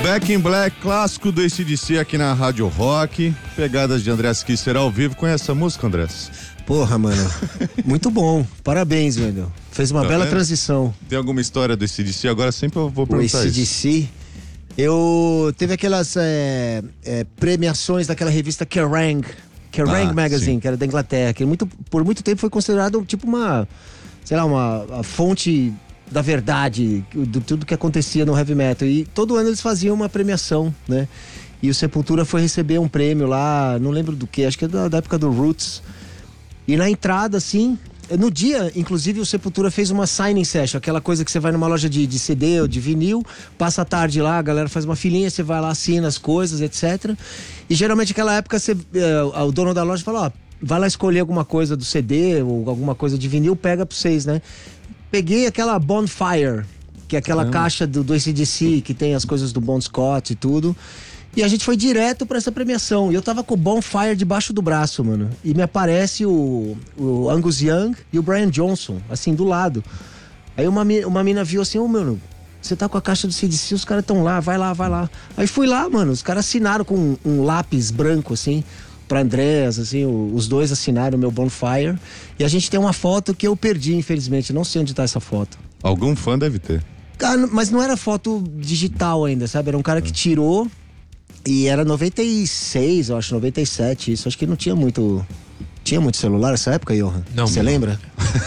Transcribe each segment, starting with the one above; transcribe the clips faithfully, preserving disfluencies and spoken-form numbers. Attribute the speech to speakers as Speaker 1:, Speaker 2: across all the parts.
Speaker 1: Back in Black, clássico do A C D C aqui na Rádio Rock. Pegadas de Andrés Kisser ao vivo. Conhece essa música, Andrés?
Speaker 2: Porra, mano. Muito bom. Parabéns, velho. Fez uma tá bela vendo? transição.
Speaker 1: Tem alguma história do A C D C? Agora sempre eu vou perguntar isso.
Speaker 2: O A C D C, eu... Teve aquelas é, é, premiações daquela revista Kerrang! Kerrang! Ah, Magazine, sim. Que era da Inglaterra. Que muito, por muito tempo foi considerado tipo uma... Sei lá, uma, uma fonte... da verdade, de tudo que acontecia no heavy metal. E todo ano eles faziam uma premiação, né? E o Sepultura foi receber um prêmio lá, não lembro do que, acho que é da, da época do Roots. E na entrada, assim, no dia, inclusive, o Sepultura fez uma signing session, aquela coisa que você vai numa loja de, de C D ou de vinil, passa a tarde lá, a galera faz uma filinha, você vai lá, assina as coisas, etcétera. E geralmente naquela época você, é, o dono da loja fala, ó, vai lá escolher alguma coisa do C D ou alguma coisa de vinil, pega pra vocês, né? Peguei aquela Bonfire, que é aquela ah. caixa do, do A C D C, que tem as coisas do Bon Scott e tudo. E a gente foi direto pra essa premiação. E eu tava com o Bonfire debaixo do braço, mano. E me aparece o, o Angus Young e o Brian Johnson, assim, do lado. Aí uma, uma mina viu assim, ô, oh, mano, você tá com a caixa do A C D C, os caras tão lá, vai lá, vai lá. Aí fui lá, mano, os caras assinaram com um, um lápis branco, assim, pra Andrés, assim, os dois assinaram o meu Bonfire. E a gente tem uma foto que eu perdi, infelizmente. Não sei onde tá essa foto.
Speaker 1: Algum fã deve ter.
Speaker 2: Cara, mas não era foto digital ainda, sabe? Era um cara que tirou e era noventa e seis, eu acho, noventa e sete, isso. Acho que não tinha muito... Tinha muito celular nessa época, Johan?
Speaker 3: Não.
Speaker 2: Você lembra?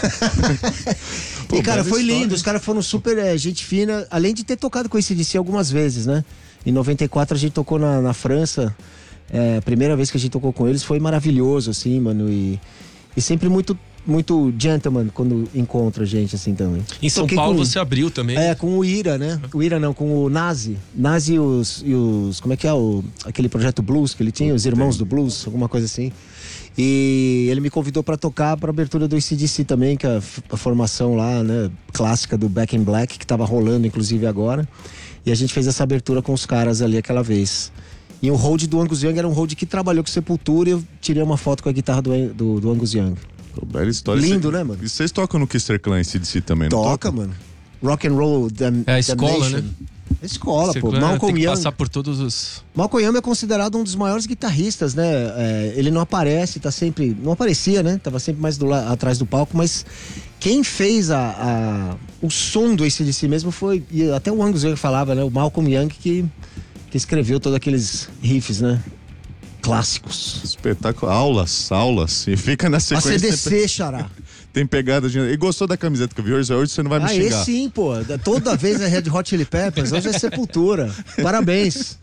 Speaker 1: Pô,
Speaker 2: e, cara, foi
Speaker 1: história.
Speaker 2: lindo. Os caras foram super é, gente fina. Além de ter tocado com o A C D C algumas vezes, né? Em noventa e quatro a gente tocou na, na França. É, a primeira vez que a gente tocou com eles foi maravilhoso, assim, mano. E, e sempre muito, muito gentleman quando encontra a gente, assim, também.
Speaker 3: Em São
Speaker 2: Toquei
Speaker 3: Paulo
Speaker 2: com,
Speaker 3: você abriu também.
Speaker 2: É, com o Ira, né? O Ira não, com o Nazi. Nazi e os, e os... Como é que é? O, aquele projeto Blues que ele tinha, os Irmãos do Blues, alguma coisa assim. E ele me convidou pra tocar pra abertura do A C D C também, que é a, a formação lá, né? Clássica do Back in Black, que tava rolando, inclusive, agora. E a gente fez essa abertura com os caras ali aquela vez. E o hold do Angus Young era um hold que trabalhou com Sepultura e eu tirei uma foto com a guitarra do, do, do Angus Young.
Speaker 1: Pô, bela história.
Speaker 2: Lindo,
Speaker 1: Cê,
Speaker 2: né, mano?
Speaker 1: E vocês tocam no Kisser Clan A C D C também, não
Speaker 2: toca? Toca, mano. Rock and Roll Dam-
Speaker 3: É a escola,
Speaker 2: Damnation.
Speaker 3: né?
Speaker 2: É escola,
Speaker 3: Kisser
Speaker 2: pô.
Speaker 3: Clan
Speaker 2: Malcolm
Speaker 3: tem que
Speaker 2: Young.
Speaker 3: passar por todos os...
Speaker 2: Malcolm Young é considerado um dos maiores guitarristas, né? É, ele não aparece, tá sempre... Não aparecia, né? Tava sempre mais do la... atrás do palco, mas quem fez a, a... o som do A C D C mesmo foi... E até o Angus Young falava, né? O Malcolm Young que... que escreveu todos aqueles riffs, né? Clássicos.
Speaker 1: Espetáculo. Aulas, aulas. E fica na sequência.
Speaker 2: A C D C, xará.
Speaker 1: Tem pegada de... E gostou da camiseta que eu vi hoje? Hoje você não vai me
Speaker 2: ah,
Speaker 1: xingar.
Speaker 2: Ah, sim, pô. Toda vez é Red Hot Chili Peppers, hoje é Sepultura. Parabéns.